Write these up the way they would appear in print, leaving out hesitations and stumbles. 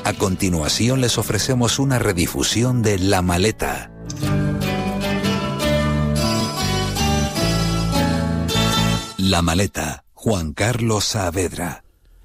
A continuación les ofrecemos una redifusión de La Maleta. La Maleta, Juan Carlos Saavedra.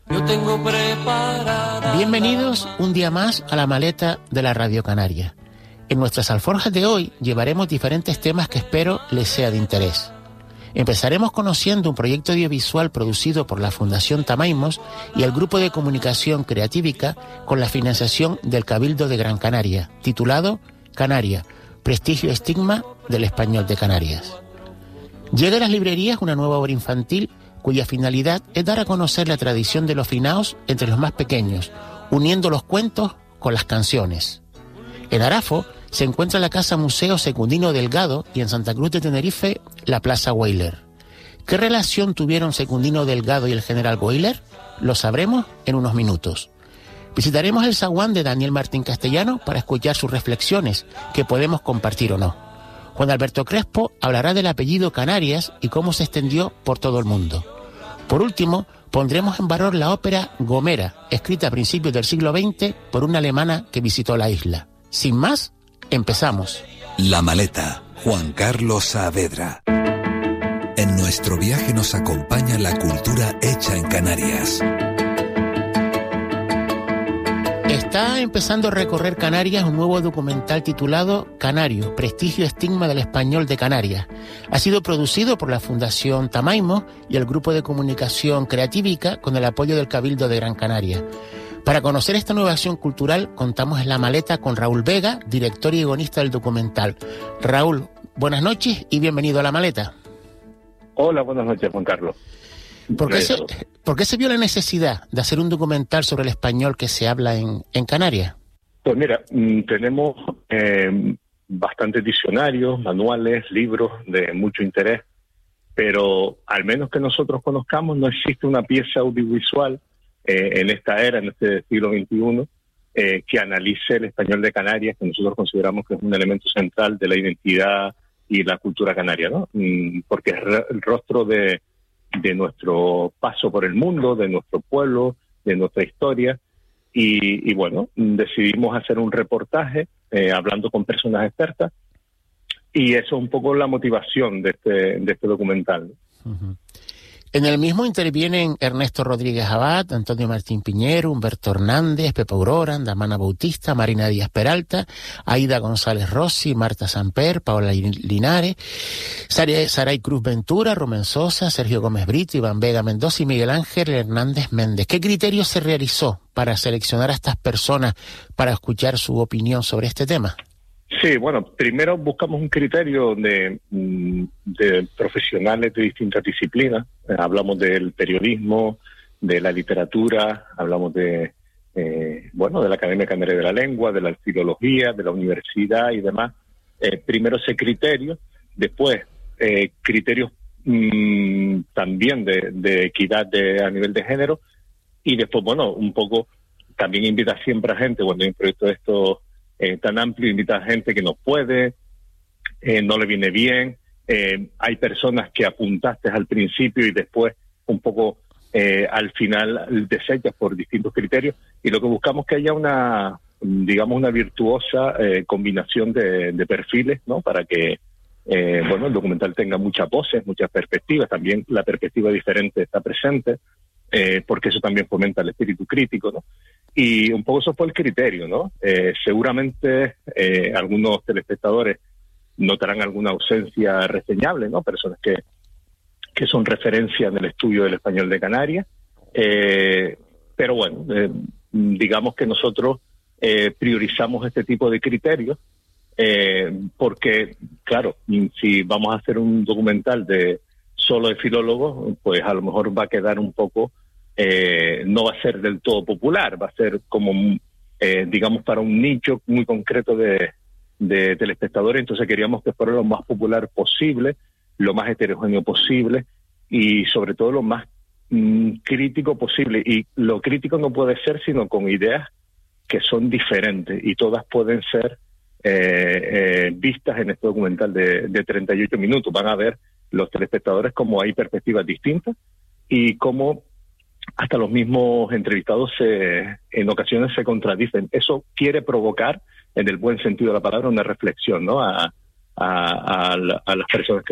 Bienvenidos un día más a La Maleta de la Radio Canaria. En nuestras alforjas de hoy llevaremos diferentes temas que espero les sea de interés. Empezaremos conociendo un proyecto audiovisual producido por la Fundación Tamaimos y el Grupo de Comunicación Creatívica con la financiación del Cabildo de Gran Canaria, titulado Canaria, prestigio y estigma del español de Canarias. Llega a las librerías una nueva obra infantil cuya finalidad es dar a conocer la tradición de los finaos entre los más pequeños, uniendo los cuentos con las canciones. En Arafo se encuentra la Casa Museo Secundino Delgado y en Santa Cruz de Tenerife la Plaza Weyler. ¿Qué relación tuvieron Secundino Delgado y el general Weyler? Lo sabremos en unos minutos. Visitaremos el zaguán de Daniel Martín Castellano para escuchar sus reflexiones, que podemos compartir o no. Juan Alberto Crespo hablará del apellido Canarias y cómo se extendió por todo el mundo. Por último, pondremos en valor la ópera Gomera, escrita a principios del siglo XX por una alemana que visitó la isla. Sin más, empezamos. La Maleta, Juan Carlos Saavedra. En nuestro viaje nos acompaña la cultura hecha en Canarias. Está empezando a recorrer Canarias un nuevo documental titulado Canario, prestigio y estigma del español de Canarias. Ha sido producido por la Fundación Tamaimos y el Grupo de Comunicación Creatívica con el apoyo del Cabildo de Gran Canaria. Para conocer esta nueva acción cultural, contamos en La Maleta con Raúl Vega, director y guionista del documental. Raúl, buenas noches y bienvenido a La Maleta. Hola, buenas noches, Juan Carlos. ¿Por qué se vio la necesidad de hacer un documental sobre el español que se habla en Canarias? Pues mira, tenemos bastantes diccionarios, manuales, libros de mucho interés, pero al menos que nosotros conozcamos, no existe una pieza audiovisual en esta era, en este siglo XXI, que analice el español de Canarias, que nosotros consideramos que es un elemento central de la identidad y la cultura canaria, ¿no? Porque es el rostro de nuestro paso por el mundo, de nuestro pueblo, de nuestra historia, y bueno, decidimos hacer un reportaje hablando con personas expertas, y eso es un poco la motivación de este documental. Uh-huh. En el mismo intervienen Ernesto Rodríguez Abad, Antonio Martín Piñero, Humberto Hernández, Pepe Aurora, Damana Bautista, Marina Díaz Peralta, Aida González Rossi, Marta Samper, Paola Linares, Saray Cruz Ventura, Rubén Sosa, Sergio Gómez Brito, Iván Vega Mendoza y Miguel Ángel Hernández Méndez. ¿Qué criterio se realizó para seleccionar a estas personas para escuchar su opinión sobre este tema? Sí, bueno, primero buscamos un criterio de profesionales de distintas disciplinas. Hablamos del periodismo, de la literatura, hablamos de la Academia Canaria de la Lengua, de la filología, de la universidad y demás. Primero ese criterio, después criterios también de equidad a nivel de género, y después, un poco también invita siempre a gente, cuando hay un proyecto de estos tan amplio, invita a gente que no puede, no le viene bien, hay personas que apuntaste al principio y después un poco al final desechas por distintos criterios, y lo que buscamos es que haya una virtuosa combinación de perfiles, ¿no? Para que el documental tenga muchas voces, muchas perspectivas, también la perspectiva diferente está presente, porque eso también fomenta el espíritu crítico, ¿no? Y un poco eso fue el criterio, ¿no? Seguramente algunos telespectadores notarán alguna ausencia reseñable, ¿no? Personas que son referencia en el estudio del español de Canarias. Pero digamos que nosotros priorizamos este tipo de criterios porque, claro, si vamos a hacer un documental solo de filólogos, pues a lo mejor va a quedar un poco... no va a ser del todo popular, va a ser como, para un nicho muy concreto de telespectadores. Entonces queríamos que fuera lo más popular posible, lo más heterogéneo posible y sobre todo lo más crítico posible. Y lo crítico no puede ser sino con ideas que son diferentes, y todas pueden ser vistas en este documental de 38 minutos. Van a ver los telespectadores cómo hay perspectivas distintas y cómo hasta los mismos entrevistados en ocasiones se contradicen. Eso quiere provocar, en el buen sentido de la palabra, una reflexión, ¿no? A las personas que